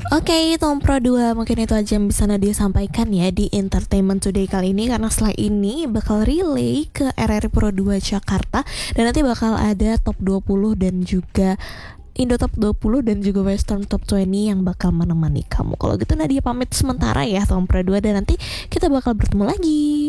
Oke, Tom Pro 2 mungkin itu aja yang bisa Nadia sampaikan ya di Entertainment Today kali ini. Karena setelah ini bakal relay ke RRI Pro 2 Jakarta. Dan nanti bakal ada Top 20 dan juga Indo Top 20 dan juga Western Top 20 yang bakal menemani kamu. Kalau gitu Nadia pamit sementara ya Tom Pro 2, dan nanti kita bakal bertemu lagi.